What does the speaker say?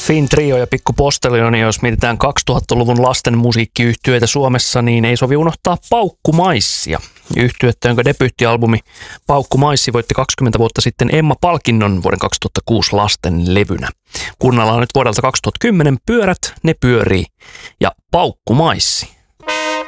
Fin Trio ja Pikku Postelioni, jos mietitään 2000-luvun lasten musiikkiyhtyeitä Suomessa, niin ei sovi unohtaa Paukku Maissia. Yhtyettä, jonka debyyttialbumi Paukku Maissi voitti 20 vuotta sitten Emma-palkinnon vuoden 2006 lasten levynä. Kuunnellaan nyt vuodelta 2010 Pyörät, ne pyörii ja Paukku Maissi.